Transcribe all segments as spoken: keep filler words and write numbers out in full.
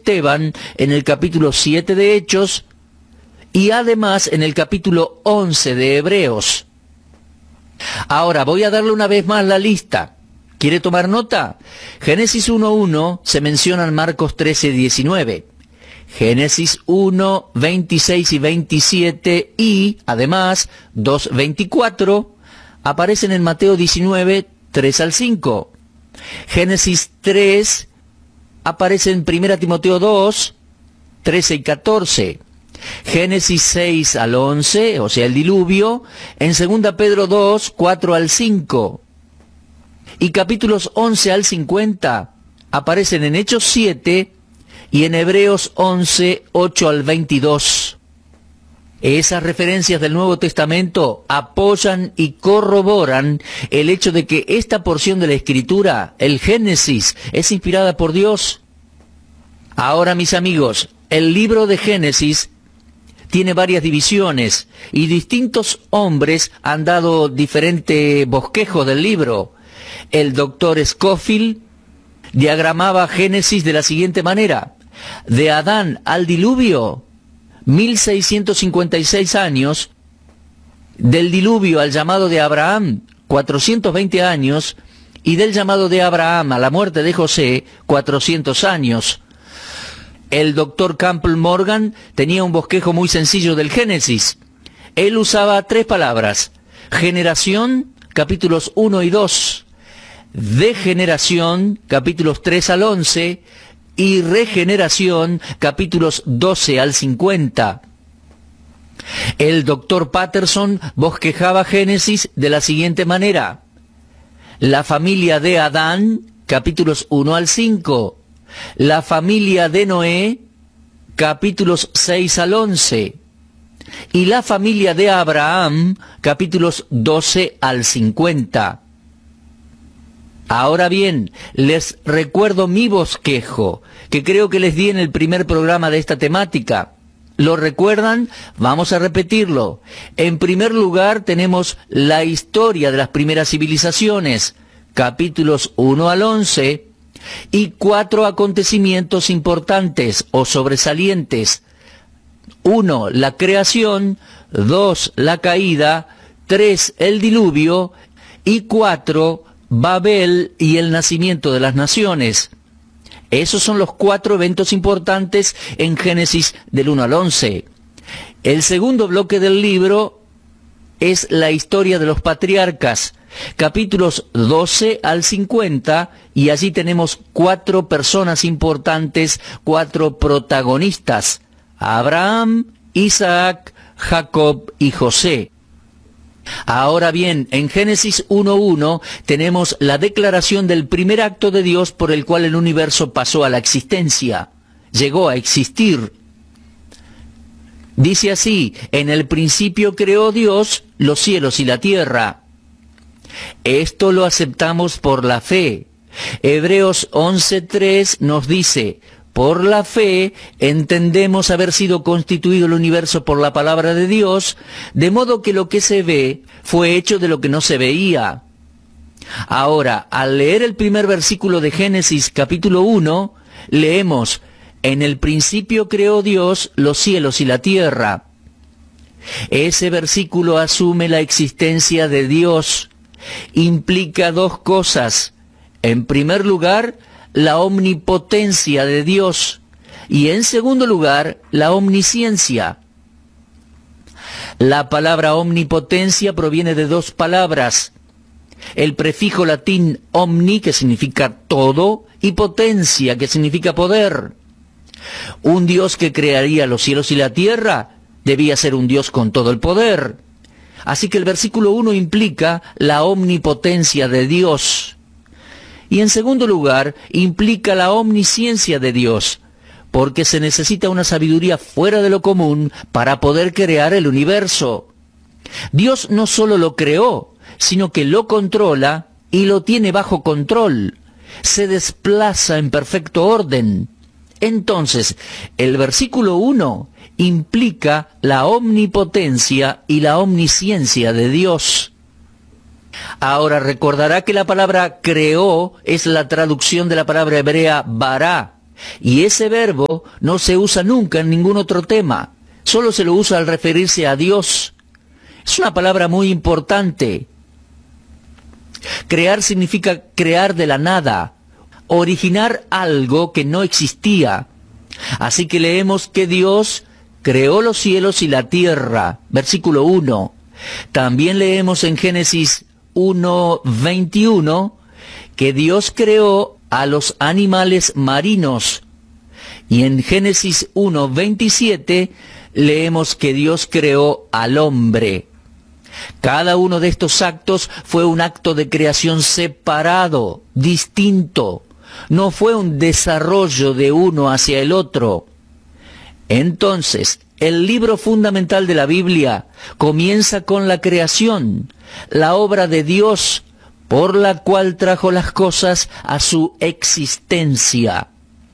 Esteban en el capítulo siete de Hechos y además en el capítulo once de Hebreos. Ahora voy a darle una vez más la lista. ¿Quiere tomar nota? Génesis uno uno se mencionan Marcos trece diecinueve. Génesis uno, veintiséis y veintisiete y, además, dos veinticuatro aparecen en Mateo diecinueve, tres al cinco. Génesis tres aparece en primera Timoteo dos, trece y catorce. Génesis seis al once, o sea, el diluvio, en segunda Pedro dos, cuatro al cinco. Y capítulos once al cincuenta aparecen en Hechos siete y en Hebreos once, ocho al veintidós. Esas referencias del Nuevo Testamento apoyan y corroboran el hecho de que esta porción de la Escritura, el Génesis, es inspirada por Dios. Ahora, mis amigos, el libro de Génesis tiene varias divisiones y distintos hombres han dado diferente bosquejo del libro. El doctor Scofield diagramaba Génesis de la siguiente manera: de Adán al diluvio, mil seiscientos cincuenta y seis años; del diluvio al llamado de Abraham, cuatrocientos veinte años; y del llamado de Abraham a la muerte de José, cuatrocientos años. El doctor Campbell Morgan tenía un bosquejo muy sencillo del Génesis. Él usaba tres palabras: generación, capítulos uno y dos; degeneración, capítulos tres al once; y regeneración, capítulos doce al cincuenta. El doctor Patterson bosquejaba Génesis de la siguiente manera: la familia de Adán, capítulos uno al cinco; la familia de Noé, capítulos seis al once; y la familia de Abraham, capítulos doce al cincuenta. Ahora bien, les recuerdo mi bosquejo, que creo que les di en el primer programa de esta temática. ¿Lo recuerdan? Vamos a repetirlo. En primer lugar tenemos la historia de las primeras civilizaciones, capítulos uno al once, y cuatro acontecimientos importantes o sobresalientes. uno, la creación; dos, la caída; tres, el diluvio; y cuatro, Babel y el nacimiento de las naciones. Esos son los cuatro eventos importantes en Génesis del uno al once. El segundo bloque del libro es la historia de los patriarcas, capítulos doce al cincuenta, y allí tenemos cuatro personas importantes, cuatro protagonistas: Abraham, Isaac, Jacob y José. Ahora bien, en Génesis uno uno tenemos la declaración del primer acto de Dios por el cual el universo pasó a la existencia, llegó a existir. Dice así: en el principio creó Dios los cielos y la tierra. Esto lo aceptamos por la fe. Hebreos once tres nos dice: por la fe entendemos haber sido constituido el universo por la palabra de Dios, de modo que lo que se ve fue hecho de lo que no se veía. Ahora, al leer el primer versículo de Génesis capítulo uno, leemos: en el principio creó Dios los cielos y la tierra. Ese versículo asume la existencia de Dios. Implica dos cosas. En primer lugar, la omnipotencia de Dios, y en segundo lugar, la omnisciencia. La palabra omnipotencia proviene de dos palabras: el prefijo latín omni, que significa todo, y potencia, que significa poder. Un Dios que crearía los cielos y la tierra debía ser un Dios con todo el poder. Así que el versículo uno implica la omnipotencia de Dios. Y en segundo lugar, implica la omnisciencia de Dios, porque se necesita una sabiduría fuera de lo común para poder crear el universo. Dios no solo lo creó, sino que lo controla y lo tiene bajo control. Se desplaza en perfecto orden. Entonces, el versículo uno implica la omnipotencia y la omnisciencia de Dios. Ahora, recordará que la palabra creó es la traducción de la palabra hebrea bará, Y ese verbo no se usa nunca en ningún otro tema, solo se lo usa al referirse a Dios. Es una palabra muy importante. Crear significa crear de la nada, originar algo que no existía. Así que leemos que Dios creó los cielos y la tierra, versículo uno. También leemos en Génesis uno veintiuno que Dios creó a los animales marinos. Y en Génesis uno veintisiete leemos que Dios creó al hombre. Cada uno de estos actos fue un acto de creación separado, distinto. No fue un desarrollo de uno hacia el otro. Entonces, el libro fundamental de la Biblia comienza con la creación, la obra de Dios, por la cual trajo las cosas a su existencia.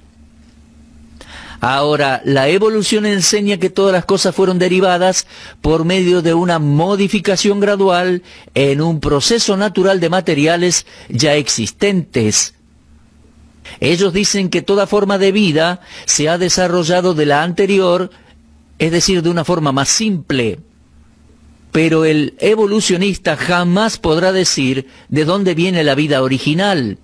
Ahora, la evolución enseña que todas las cosas fueron derivadas por medio de una modificación gradual en un proceso natural de materiales ya existentes. Ellos dicen que toda forma de vida se ha desarrollado de la anterior, es decir, de una forma más simple. Pero el evolucionista jamás podrá decir de dónde viene la vida original.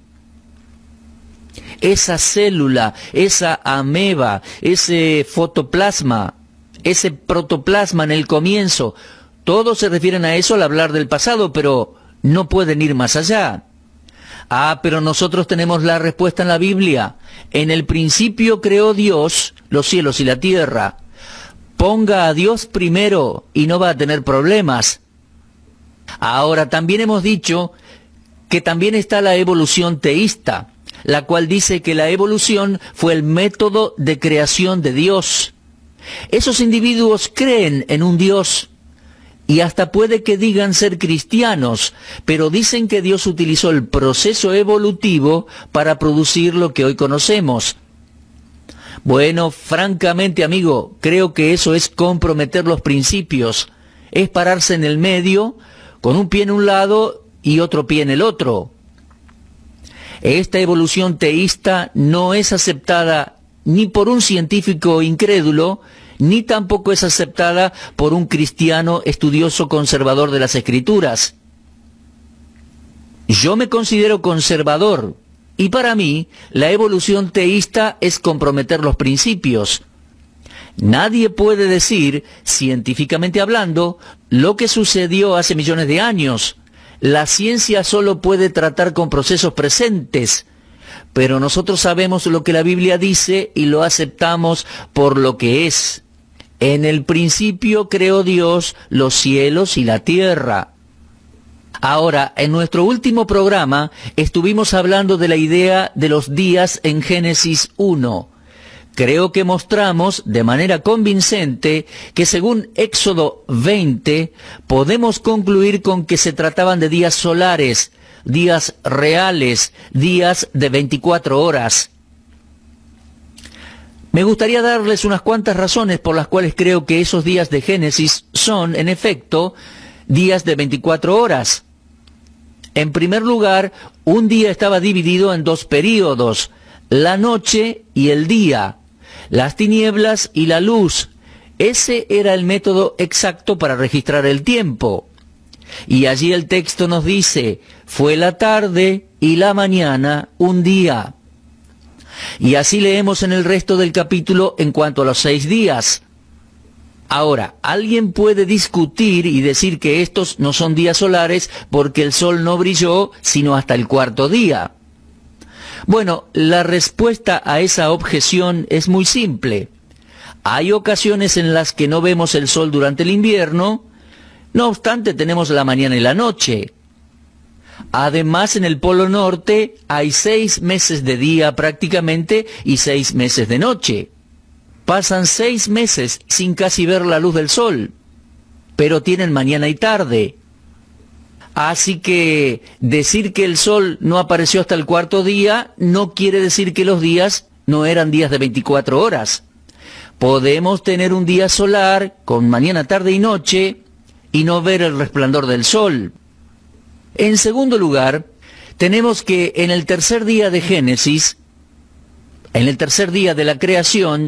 Esa célula, esa ameba, ese fotoplasma, ese protoplasma en el comienzo, todos se refieren a eso al hablar del pasado, pero no pueden ir más allá. Ah, pero nosotros tenemos la respuesta en la Biblia. En el principio creó Dios los cielos y la tierra. Ponga a Dios primero y no va a tener problemas. Ahora, también hemos dicho que también está la evolución teísta, la cual dice que la evolución fue el método de creación de Dios. Esos individuos creen en un Dios y hasta puede que digan ser cristianos, pero dicen que Dios utilizó el proceso evolutivo para producir lo que hoy conocemos. Bueno, francamente, amigo, creo que eso es comprometer los principios. Es pararse en el medio, con un pie en un lado y otro pie en el otro. Esta evolución teísta no es aceptada ni por un científico incrédulo, ni tampoco es aceptada por un cristiano estudioso conservador de las Escrituras. Yo me considero conservador, y para mí la evolución teísta es comprometer los principios. Nadie puede decir, científicamente hablando, lo que sucedió hace millones de años. La ciencia solo puede tratar con procesos presentes, pero nosotros sabemos lo que la Biblia dice y lo aceptamos por lo que es. En el principio creó Dios los cielos y la tierra. Ahora, en nuestro último programa estuvimos hablando de la idea de los días en Génesis uno. Creo que mostramos de manera convincente que según Éxodo veinte podemos concluir con que se trataban de días solares, días reales, días de veinticuatro horas. Me gustaría darles unas cuantas razones por las cuales creo que esos días de Génesis son, en efecto, días de veinticuatro horas. En primer lugar, un día estaba dividido en dos períodos, la noche y el día, las tinieblas y la luz. Ese era el método exacto para registrar el tiempo. Y allí el texto nos dice, fue la tarde y la mañana un día. Y así leemos en el resto del capítulo en cuanto a los seis días. Ahora, alguien puede discutir y decir que estos no son días solares porque el sol no brilló sino hasta el cuarto día. Bueno, la respuesta a esa objeción es muy simple. Hay ocasiones en las que no vemos el sol durante el invierno, no obstante tenemos la mañana y la noche. Además, en el Polo Norte hay seis meses de día prácticamente y seis meses de noche. Pasan seis meses sin casi ver la luz del sol, pero tienen mañana y tarde. Así que decir que el sol no apareció hasta el cuarto día no quiere decir que los días no eran días de veinticuatro horas. Podemos tener un día solar con mañana, tarde y noche y no ver el resplandor del sol. En segundo lugar, tenemos que en el tercer día de Génesis, En el tercer día de la creación,